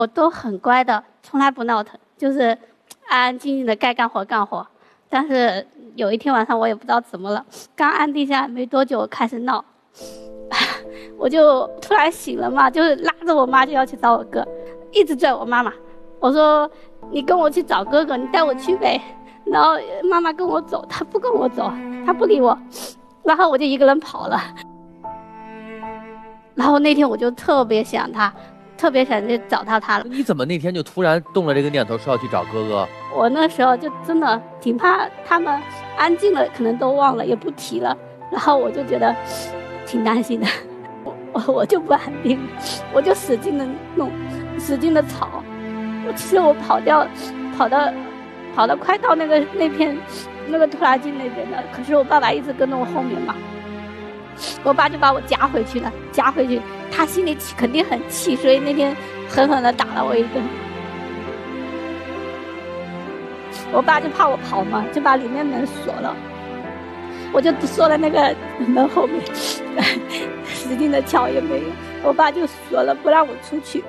我都很乖的，从来不闹腾，就是安安静静的该干活干活。但是有一天晚上我也不知道怎么了，刚安定下来没多久我开始闹，我就突然醒了嘛，就是拉着我妈就要去找我哥，一直拽我妈妈。我说你跟我去找哥哥，你带我去呗。然后妈妈跟我走，她不跟我走，她不理我，然后我就一个人跑了。然后那天我就特别想他，特别想去找到他了。 你怎么那天就突然动了这个念头，说要去找哥哥？ 我那时候就真的挺怕他们安静了，可能都忘了，也不提了。然后我就觉得挺担心的，我就不安定了，我就使劲的弄，使劲的吵。其实我跑到快到那片拖拉机那边的，可是我爸爸一直跟着我后面嘛。我爸就把我夹回去了，夹回去，他心里肯定很气，所以那天狠狠地打了我一顿。我爸就怕我跑嘛，就把里面门锁了，我就缩在那个门后面，使劲的敲也没用，我爸就锁了，不让我出去。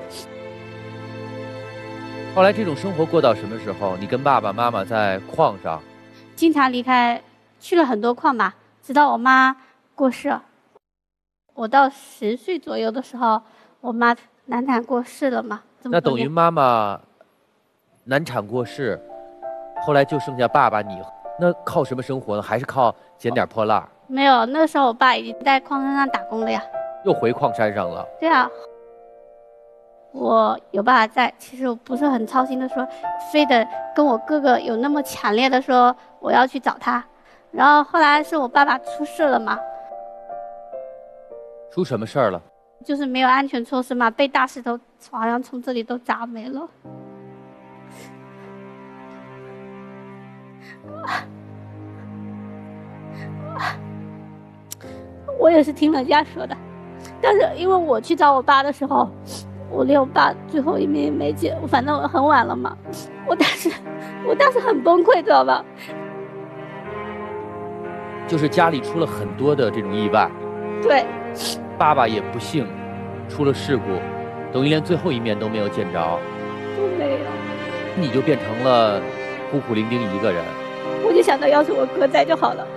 后来这种生活过到什么时候？你跟爸爸妈妈在矿上， 经常离开，去了很多矿吧，直到我妈过世。我到10岁左右的时候，我妈难产过世了嘛。 那等于妈妈难产过世，后来就剩下爸爸你，那靠什么生活呢？还是靠捡点破烂？ 没有，那时候我爸已经在矿山上打工了呀。 又回矿山上了？ 对啊，我有爸爸在，其实我不是很操心的说，非得跟我哥哥有那么强烈的说我要去找他。然后后来是我爸爸出事了嘛。 出什么事儿了？ 就是没有安全措施嘛，被大石头好像从这里都砸没了。我也是听人家说的，但是因为我去找我爸的时候，我连我爸最后一面也没见，反正很晚了嘛。我当时很崩溃，知道吧？ 就是家里出了很多的这种意外。 对。 爸爸也不幸出了事故，等于连最后一面都没有见着。 都没有。 你就变成了孤苦伶仃一个人。 我就想到要是我哥在就好了。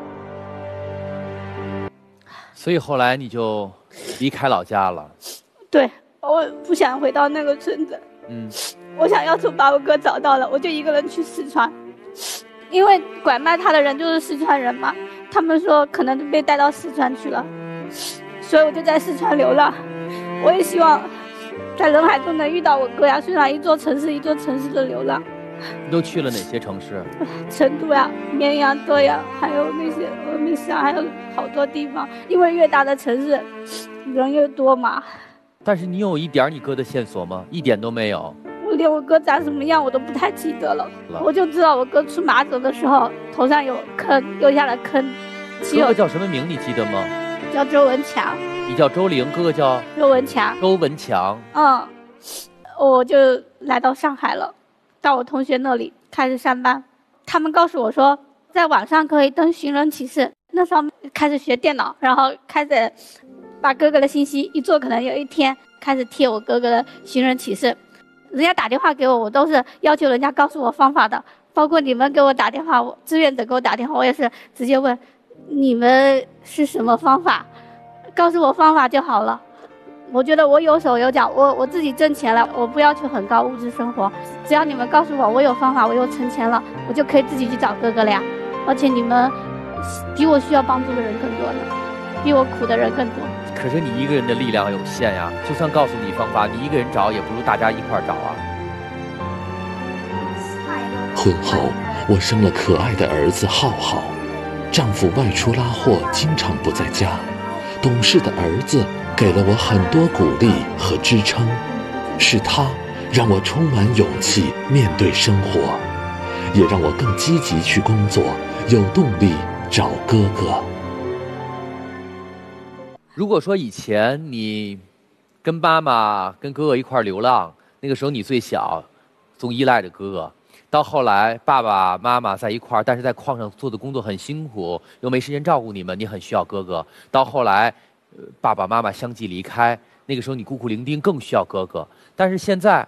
所以后来你就离开老家了。 对，我不想回到那个村子。我想要是把我哥找到了，我就一个人去四川，因为拐卖他的人就是四川人嘛，他们说可能被带到四川去了，所以我就在四川流浪。我也希望在人海中能遇到我哥呀，虽然一座城市一座城市的流浪。 你都去了哪些城市？ 成都呀、绵阳、德阳，还有那些峨眉山，还有好多地方。因为越大的城市，人越多嘛。 但是你有一点你哥的线索吗？一点都没有。 我连我哥长什么样我都不太记得了，我就知道我哥出马走的时候头上有坑，留下了坑。 哥哥叫什么名你记得吗？ 叫周文强。 你叫周玲，哥哥叫周文强。 周文强。 我就来到上海了，到我同学那里开始上班。他们告诉我说，在网上可以登寻人启事。那时候开始学电脑，然后开始把哥哥的信息一做，可能有一天开始贴我哥哥的寻人启事。人家打电话给我，我都是要求人家告诉我方法的。包括你们给我打电话，志愿者给我打电话，我也是直接问你们是什么方法，告诉我方法就好了。我觉得我有手有脚，我自己挣钱了，我不要求很高物质生活，只要你们告诉我我有方法，我有存钱了，我就可以自己去找哥哥了呀。而且你们比我需要帮助的人更多呢，比我苦的人更多。 可是你一个人的力量有限呀，就算告诉你方法，你一个人找也不如大家一块儿找啊。 婚后，我生了可爱的儿子浩浩，丈夫外出拉货，经常不在家，懂事的儿子给了我很多鼓励和支撑，是他让我充满勇气面对生活，也让我更积极去工作，有动力找哥哥。 如果说以前你跟妈妈跟哥哥一块流浪，那个时候你最小，总依赖着哥哥，到后来爸爸妈妈在一块儿，但是在矿上做的工作很辛苦，又没时间照顾你们，你很需要哥哥，到后来爸爸妈妈相继离开， 那个时候你孤苦伶仃，更需要哥哥。但是现在